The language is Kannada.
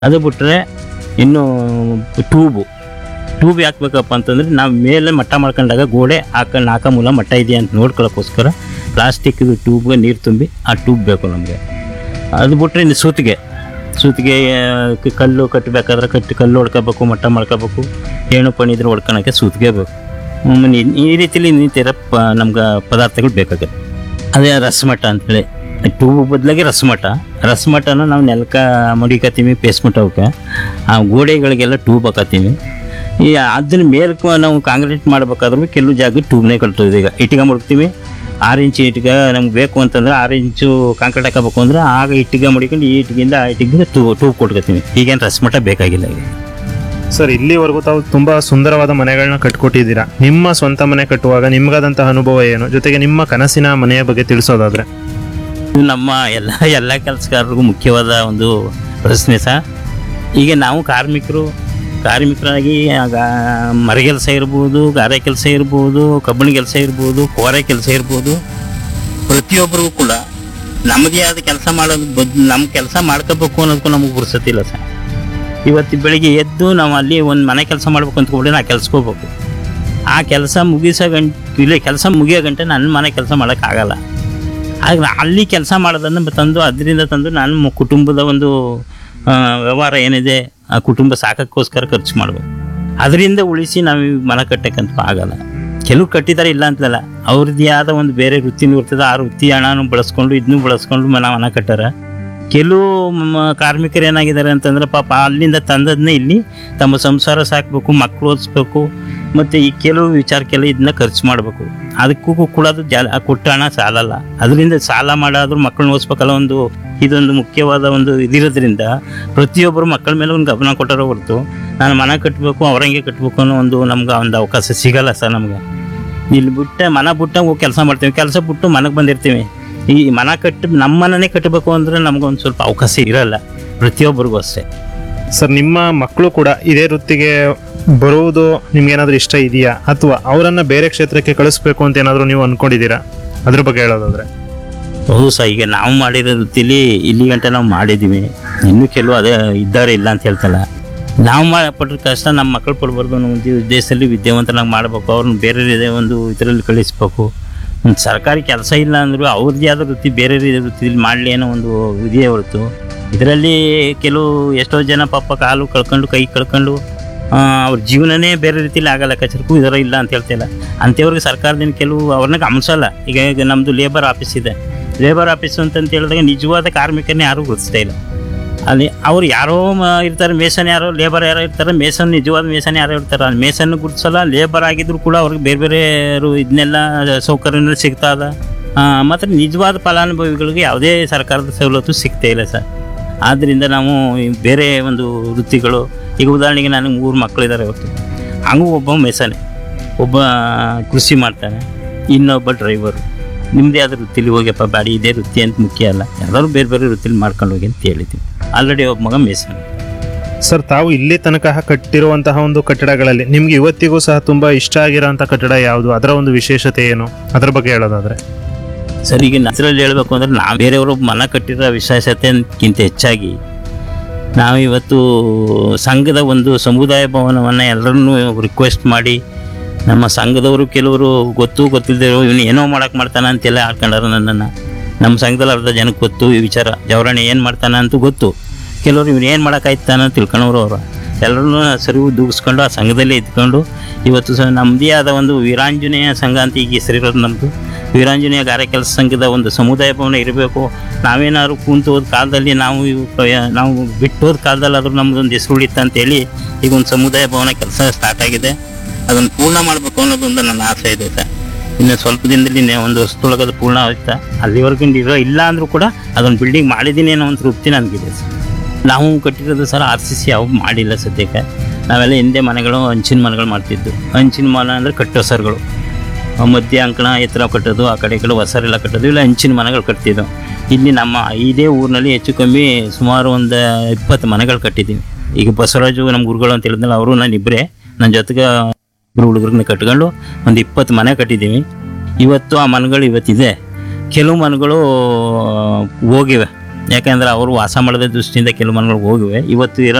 ಅದು ಬಿಟ್ಟರೆ ಇನ್ನು ಟ್ಯೂಬ್ ಹಾಕ್ಬೇಕಪ್ಪ ಅಂತಂದರೆ ನಾವು ಮೇಲೆ ಮಟ್ಟ ಮಾಡ್ಕೊಂಡಾಗ ಗೋಡೆ ನಾಲ್ಕ ಮೂಲ ಮಟ್ಟ ಇದೆಯಾ ಅಂತ ನೋಡ್ಕೊಳ್ಳೋಕ್ಕೋಸ್ಕರ ಪ್ಲಾಸ್ಟಿಕ್ದು ಟ್ಯೂಬ್ಗೆ ನೀರು ತುಂಬಿ ಆ ಟ್ಯೂಬ್ ಬೇಕು ನಮಗೆ. ಅದು ಬಿಟ್ಟರೆ ಇನ್ನು ಸೂತಿಗೆ ಕಲ್ಲು ಕಟ್ಟಬೇಕಾದ್ರೆ ಕಲ್ಲು ಹೊಡ್ಕೋಬೇಕು, ಮಟ್ಟ ಮಾಡ್ಕೋಬೇಕು, ಏಣು ಪಣಿ ಇದ್ರೆ ಹೊಡ್ಕೊಳಕ್ಕೆ ಸೂತಿಗೆ ಬೇಕು. ಈ ರೀತಿಲಿ ಇನ್ನಿತರ ನಮ್ಗೆ ಪದಾರ್ಥಗಳು ಬೇಕಾಗುತ್ತೆ. ಅದೇ ರಸಮಟ್ಟ ಅಂತೇಳಿ ಟ್ಯೂಬ್ ಬದಲಾಗಿ ರಸಮಟ್ಟನ ನಾವು ನೆಲಕ್ಕೆ ಮಡಿಕತ್ತೀವಿ, ಪೇಸ್ಮೆಂಟ್ ಅವಕ್ಕೆ ಆ ಗೋಡೆಗಳಿಗೆಲ್ಲ ಟ್ಯೂಬ್ ಹಾಕತ್ತೀವಿ. ಅದನ್ನ ಮೇಲಕ್ಕೆ ನಾವು ಕಾಂಕ್ರೀಟ್ ಮಾಡ್ಬೇಕಾದ್ರೂ ಕೆಲವು ಜಾಗ ಟ್ಯೂಬ್ನೇ ಕಟ್ತೀವಿ. ಈಗ ಇಟ್ಟಿಗೆ ಮಡ್ತೀವಿ, 6 ಇಂಚು ಇಟ್ಟಿಗೆ ನಮ್ಗೆ ಬೇಕು ಅಂತಂದ್ರೆ 6 ಇಂಚು ಕಾಂಕ್ರೀಟ್ ಹಾಕಬೇಕು ಅಂದ್ರೆ ಆಗ ಇಟ್ಟಿಗೆ ಮಡಿಕೊಂಡು ಈ ಇಟ್ಟಿಗೆಯಿಂದ ಆ ಇಟ್ಟಿಗೆ ಟ್ಯೂಬ್ ಕೊಟ್ಕೊತೀವಿ. ಈಗೇನು ರಸಮಟ್ಟ ಬೇಕಾಗಿಲ್ಲ ಈಗ. ಸರ್, ಇಲ್ಲಿವರೆಗೂ ತಾವು ತುಂಬ ಸುಂದರವಾದ ಮನೆಗಳನ್ನ ಕಟ್ಕೊಟ್ಟಿದ್ದೀರಾ. ನಿಮ್ಮ ಸ್ವಂತ ಮನೆ ಕಟ್ಟುವಾಗ ನಿಮ್ಗಾದಂತಹ ಅನುಭವ ಏನು, ಜೊತೆಗೆ ನಿಮ್ಮ ಕನಸಿನ ಮನೆಯ ಬಗ್ಗೆ ತಿಳಿಸೋದಾದ್ರೆ? ಇದು ನಮ್ಮ ಎಲ್ಲ ಕೆಲಸಗಾರರಿಗೂ ಮುಖ್ಯವಾದ ಒಂದು ಪ್ರಶ್ನೆ ಸರ್. ಈಗ ನಾವು ಕಾರ್ಮಿಕರಾಗಿ ಆಗ ಮರ ಕೆಲಸ ಇರ್ಬೋದು, ಗಾರೆ ಕೆಲಸ ಇರ್ಬೋದು, ಕಬ್ಬಣ ಕೆಲಸ ಇರ್ಬೋದು, ಕೋರೆ ಕೆಲಸ ಇರ್ಬೋದು, ಪ್ರತಿಯೊಬ್ಬರಿಗೂ ಕೂಡ ನಮ್ಮದೇ ಆದ ಕೆಲಸ ಮಾಡೋದು ನಮ್ಮ ಕೆಲಸ ಮಾಡ್ಕೋಬೇಕು ಅನ್ನೋದಕ್ಕೂ ನಮಗೆ ಪುರ್ಸತ್ತಿಲ್ಲ ಸರ್. ಇವತ್ತು ಬೆಳಿಗ್ಗೆ ಎದ್ದು ನಾವು ಅಲ್ಲಿ ಒಂದು ಮನೆ ಕೆಲಸ ಮಾಡ್ಬೇಕು ಅಂದ್ಕೊಂಡ್ರೆ ನಾ ಕೆಲ್ಸಕ್ಕೆ ಹೋಗ್ಬೇಕು. ಆ ಕೆಲಸ ಕೆಲಸ ಮುಗಿಯೋ ಗಂಟೆ ನನ್ನ ಮನೆ ಕೆಲಸ ಮಾಡೋಕ್ಕಾಗಲ್ಲ. ಆಗ ಅಲ್ಲಿ ಕೆಲಸ ಮಾಡೋದನ್ನು ಅದರಿಂದ ತಂದು ನಾನು ಕುಟುಂಬದ ಒಂದು ವ್ಯವಹಾರ ಏನಿದೆ ಆ ಕುಟುಂಬ ಸಾಕೋಕ್ಕೋಸ್ಕರ ಖರ್ಚು ಮಾಡಬೇಕು. ಅದರಿಂದ ಉಳಿಸಿ ನಾವು ಮನೆ ಕಟ್ಟಕ್ಕಂತೂ ಆಗಲ್ಲ. ಕೆಲವು ಕಟ್ಟಿದ್ದಾರೆ ಇಲ್ಲ ಅಂತಲ್ಲ, ಅವ್ರದ್ದೇ ಆದ ಒಂದು ಬೇರೆ ವೃತ್ತಿನೂ ಇರ್ತದೆ. ಆ ವೃತ್ತಿ ಹಣನೂ ಬಳಸ್ಕೊಂಡು ಇದನ್ನೂ ಬಳಸ್ಕೊಂಡು ಮನೆ ಕಟ್ಟಾರ. ಕೆಲವು ಕಾರ್ಮಿಕರು ಏನಾಗಿದ್ದಾರೆ ಅಂತಂದ್ರೆ ಪಾಪ ಅಲ್ಲಿಂದ ತಂದದನ್ನೇ ಇಲ್ಲಿ ತಮ್ಮ ಸಂಸಾರ ಸಾಕಬೇಕು, ಮಕ್ಕಳು ಓದಿಸ್ಬೇಕು, ಮತ್ತು ಈ ಕೆಲವು ವಿಚಾರಕ್ಕೆಲ್ಲ ಇದನ್ನ ಖರ್ಚು ಮಾಡಬೇಕು. ಅದಕ್ಕೂ ಕೂಡ ಅದು ಕೊಟ್ಟ ಹಣ ಸಾಲಲ್ಲ. ಅದರಿಂದ ಸಾಲ ಮಾಡಾದ್ರೂ ಮಕ್ಕಳನ್ನ ಓದಿಸ್ಬೇಕಲ್ಲ, ಇದೊಂದು ಮುಖ್ಯವಾದ ಒಂದು ಇದಿರೋದ್ರಿಂದ ಪ್ರತಿಯೊಬ್ಬರು ಮಕ್ಕಳ ಮೇಲೆ ಒಂದು ಗಮನ ಕೊಟ್ಟರೋ ಹೊರತು ನಾನು ಮನೆ ಕಟ್ಟಬೇಕು ಅವರಂಗೆ ಕಟ್ಟಬೇಕು ಅನ್ನೋ ನಮ್ಗೆ ಒಂದು ಅವಕಾಶ ಸಿಗಲ್ಲ ಸರ್. ನಮಗೆ ಇಲ್ಲಿ ಬಿಟ್ಟು ಹೋಗಿ ಕೆಲಸ ಮಾಡ್ತೀವಿ, ಕೆಲಸ ಬಿಟ್ಟು ಮನೆಗೆ ಬಂದಿರ್ತೀವಿ. ಈ ಮನೆ ನಮ್ಮ ಮನೆನೇ ಕಟ್ಟಬೇಕು ಅಂದರೆ ನಮಗೊಂದು ಸ್ವಲ್ಪ ಅವಕಾಶ ಇರಲ್ಲ, ಪ್ರತಿಯೊಬ್ಬರಿಗೂ ಅಷ್ಟೇ. ಸರ್, ನಿಮ್ಮ ಮಕ್ಕಳು ಕೂಡ ಇದೇ ವೃತ್ತಿಗೆ ಬರುವುದು ನಿಮ್ಗೇನಾದ್ರೂ ಇಷ್ಟ ಇದೆಯಾ, ಅಥವಾ ಅವರನ್ನು ಬೇರೆ ಕ್ಷೇತ್ರಕ್ಕೆ ಕಳಿಸ್ಬೇಕು ಅಂತ ಏನಾದರೂ ನೀವು ಅಂದ್ಕೊಂಡಿದ್ದೀರಾ? ಅದ್ರ ಬಗ್ಗೆ ಹೇಳೋದಾದ್ರೆ? ಹೌದು ಸರ್, ಈಗ ನಾವು ಮಾಡಿರೋ ವೃತ್ತಿಲಿ ಇಲ್ಲಿ ಗಂಟೆ ನಾವು ಮಾಡಿದ್ದೀವಿ. ಇನ್ನೂ ಕೆಲವು ಅದೇ ಇದ್ದಾರೆ, ಇಲ್ಲ ಅಂತ ಹೇಳ್ತಲ್ಲ. ನಾವು ಪಟ್ಟ ಕಷ್ಟ ನಮ್ಮ ಮಕ್ಕಳು ಪಡ್ಬಾರ್ದು ಅನ್ನೋ ಒಂದು ದೇಶದಲ್ಲಿ ವಿದ್ಯಾವಂತನಾಗಿ ಮಾಡಬೇಕು, ಅವ್ರನ್ನ ಬೇರೆ ಒಂದು ಇದರಲ್ಲಿ ಕಳಿಸ್ಬೇಕು. ಸರ್ಕಾರಿ ಕೆಲಸ ಇಲ್ಲ ಅಂದರೂ ಅವ್ರದ್ದೇ ಆದ ವೃತ್ತಿ ಬೇರೆ ವೃತ್ತಿಯಲ್ಲಿ ಮಾಡಲಿ ಅನ್ನೋ ಒಂದು ಇದೆಯೇ ಹೊರತು ಇದರಲ್ಲಿ ಎಷ್ಟೋ ಜನ ಪಾಪ ಕಾಲು ಕಳ್ಕೊಂಡು ಕೈ ಕಳ್ಕೊಂಡು ಅವ್ರ ಜೀವನನೇ ಬೇರೆ ರೀತಿಯಲ್ಲಿ ಆಗಲ್ಲ. ಕಚೇರಿಗೂ ಇದರ ಇಲ್ಲ ಅಂತ ಹೇಳ್ತಿಲ್ಲ. ಅಂಥವ್ರಿಗೆ ಸರ್ಕಾರದಿಂದ ಅವ್ರನ್ನ ಗಮನಿಸಲ್ಲ. ಈಗ ನಮ್ಮದು ಲೇಬರ್ ಆಫೀಸ್ ಇದೆ, ಲೇಬರ್ ಆಫೀಸು ಅಂತ ಹೇಳಿದಾಗ ನಿಜವಾದ ಕಾರ್ಮಿಕರನ್ನೇ ಯಾರೂ ಗುರುತಿಸ್ತಾ ಇಲ್ಲ. ಅಲ್ಲಿ ಅವ್ರು ಯಾರೋ ಇರ್ತಾರೆ, ಮೇಸನ್ ಯಾರೋ, ಲೇಬರ್ ಯಾರೋ ಇರ್ತಾರೆ. ನಿಜವಾದ ಮೇಸನ್ ಯಾರೋ ಇರ್ತಾರೆ, ಅಲ್ಲಿ ಮೇಸನ್ನು ಗುರುತಿಸಲ್ಲ. ಲೇಬರ್ ಆಗಿದ್ರು ಕೂಡ ಅವ್ರಿಗೆ ಬೇರೆ ಬೇರೆ ಇದನ್ನೆಲ್ಲ ಸೌಕರ್ಯಗಳು ಸಿಗ್ತಾ ಇದೆ. ಮತ್ತು ನಿಜವಾದ ಫಲಾನುಭವಿಗಳಿಗೆ ಯಾವುದೇ ಸರ್ಕಾರದ ಸವಲತ್ತು ಸಿಗ್ತಾ ಇಲ್ಲ ಸರ್. ಆದ್ದರಿಂದ ನಾವು ಬೇರೆ ಒಂದು ವೃತ್ತಿಗಳು, ಈಗ ಉದಾಹರಣೆಗೆ ನನಗೆ 3 ಮಕ್ಕಳಿದ್ದಾರೆ ಇವತ್ತು. ಹಂಗೂ ಒಬ್ಬ ಮೇಸನೆ, ಒಬ್ಬ ಕೃಷಿ ಮಾಡ್ತಾನೆ, ಇನ್ನೊಬ್ಬ ಡ್ರೈವರು. ನಿಮ್ಮದೇ ಆದ ವೃತ್ತಿಲಿ ಹೋಗ್ಯಪ್ಪ ಬಾಡಿ, ಇದೇ ವೃತ್ತಿ ಅಂತ ಮುಖ್ಯ ಅಲ್ಲ, ಯಾವ್ದಾದ್ರು ಬೇರೆ ಬೇರೆ ವೃತ್ತಿಲಿ ಮಾಡ್ಕೊಂಡು ಹೋಗಿ ಅಂತ ಹೇಳಿದ್ದೀವಿ. ಆಲ್ರೆಡಿ ಒಬ್ಬ ಮಗ ಮೇಸನೆ. ಸರ್, ತಾವು ಇಲ್ಲಿ ತನಕ ಕಟ್ಟಿರುವಂತಹ ಒಂದು ಕಟ್ಟಡಗಳಲ್ಲಿ ನಿಮ್ಗೆ ಇವತ್ತಿಗೂ ಸಹ ತುಂಬ ಇಷ್ಟ ಆಗಿರೋಂಥ ಕಟ್ಟಡ ಯಾವುದು, ಅದರ ಒಂದು ವಿಶೇಷತೆ ಏನು, ಅದರ ಬಗ್ಗೆ ಹೇಳೋದಾದ್ರೆ? ಸರ್, ಈಗ ನಸರಲ್ಲಿ ಹೇಳಬೇಕು ಅಂದರೆ ನಾವು ಬೇರೆಯವರು ಮನೆ ಕಟ್ಟಿರೋ ವಿಶೇಷತೆಗಿಂತ ಹೆಚ್ಚಾಗಿ ನಾವು ಇವತ್ತು ಸಂಘದ ಒಂದು ಸಮುದಾಯ ಭವನವನ್ನು ಎಲ್ಲರನ್ನೂ ರಿಕ್ವೆಸ್ಟ್ ಮಾಡಿ, ನಮ್ಮ ಸಂಘದವರು ಕೆಲವರು ಗೊತ್ತಿಲ್ಲದೆ ಇವನು ಏನೋ ಮಾಡೋಕೆ ಮಾಡ್ತಾನೆ ಅಂತೆಲ್ಲ ಆಡ್ಕೊಂಡಾರ ನನ್ನನ್ನು. ನಮ್ಮ ಸಂಘದಲ್ಲಿ ಅರ್ಧ ಜನಕ್ಕೆ ಗೊತ್ತು ಈ ವಿಚಾರ, ಜವರಾಣಿ ಏನು ಮಾಡ್ತಾನೆ ಅಂತೂ ಗೊತ್ತು. ಕೆಲವರು ಇವನು ಏನು ಮಾಡೋಕ್ಕಾಯ್ತಾನ ತಿಳ್ಕೊಳೋರು ಅವರು ಎಲ್ಲರನ್ನೂ ಸರಿ ದೂಗಿಸ್ಕೊಂಡು ಆ ಸಂಘದಲ್ಲೇ ಇದ್ಕೊಂಡು ಇವತ್ತು ನಮ್ಮದೇ ಆದ ಒಂದು ವೀರಾಂಜನೇಯ ಸಂಘ ಅಂತ ಈಗ ಹೆಸರಿರೋದು ನಮ್ಮದು. ವೀರಾಂಜನೇಯ ಗಾರೆ ಕೆಲಸ ಸಂಘದ ಒಂದು ಸಮುದಾಯ ಭವನ ಇರಬೇಕು. ನಾವೇನಾದ್ರು ಕೂತು ಹೋದ ಕಾಲದಲ್ಲಿ ನಾವು ಬಿಟ್ಟು ಹೋದ ಕಾಲದಲ್ಲಿ ಆದರೂ ನಮ್ಮದೊಂದು ಹೆಸರು ಉಳಿತು ಅಂತೇಳಿ ಈಗ ಒಂದು ಸಮುದಾಯ ಭವನ ಕೆಲಸ ಸ್ಟಾರ್ಟ್ ಆಗಿದೆ. ಅದನ್ನು ಪೂರ್ಣ ಮಾಡಬೇಕು ಅನ್ನೋದೊಂದು ನನ್ನ ಆಸೆ ಇದೆ ಸರ್. ಇನ್ನು ಸ್ವಲ್ಪ ದಿನದಲ್ಲಿ ಒಂದು ವರ್ಷದೊಳಗೆ ಅದು ಪೂರ್ಣ ಆಗುತ್ತೆ. ಅಲ್ಲಿವರೆಗೂ ಇಲ್ಲ ಅಂದರೂ ಕೂಡ ಅದೊಂದು ಬಿಲ್ಡಿಂಗ್ ಮಾಡಿದ್ದೀನಿ ಅನ್ನೋ ಒಂದು ತೃಪ್ತಿ ನನಗಿದೆ ಸರ್. ನಾವು ಕಟ್ಟಿರೋದು ಸರ್ RCC ಯಾವ ಮಾಡಿಲ್ಲ ಸದ್ಯಕ್ಕೆ. ನಾವೆಲ್ಲ ಹಿಂದೆ ಮನೆಗಳು ಹಂಚಿನ ಮನೆಗಳು ಮಾಡ್ತಿದ್ದು. ಹಂಚಿನ ಮನೆ ಅಂದರೆ ಕಟ್ಟೋ ಸರ್ಗಳು, ಮಧ್ಯ ಅಂಕಣ ಎತ್ತರ ಕಟ್ಟೋದು, ಆ ಕಡೆ ಹೊಸರೆಲ್ಲ ಕಟ್ಟೋದು, ಇಲ್ಲ ಹಂಚಿನ ಮನೆಗಳು ಕಟ್ತಿದ್ದವು. ಇಲ್ಲಿ ನಮ್ಮ ಇದೇ ಊರಿನಲ್ಲಿ ಹೆಚ್ಚು ಕಮ್ಮಿ ಸುಮಾರು ಒಂದು 20 ಮನೆಗಳು ಕಟ್ಟಿದ್ದೀವಿ. ಈಗ ಬಸವರಾಜು ನಮ್ಮ ಗುರುಗಳು ಅಂತ ಹೇಳಿದ್ನಲ್ಲ, ಅವರು ನಾನು ಇಬ್ಬರೇ, ನನ್ನ ಜೊತೆಗೆ ಹುಡುಗರನ್ನ ಕಟ್ಕೊಂಡು ಒಂದು 20 ಮನೆ ಕಟ್ಟಿದ್ದೀವಿ. ಇವತ್ತು ಆ ಮನೆಗಳು ಇವತ್ತಿದೆ. ಕೆಲವು ಮನೆಗಳು ಹೋಗಿವೆ, ಯಾಕಂದ್ರೆ ಅವರು ವಾಸ ಮಾಡದ ದೃಷ್ಟಿಯಿಂದ ಕೆಲವು ಮನೆಗಳು ಹೋಗಿವೆ. ಇವತ್ತು ಇರೋ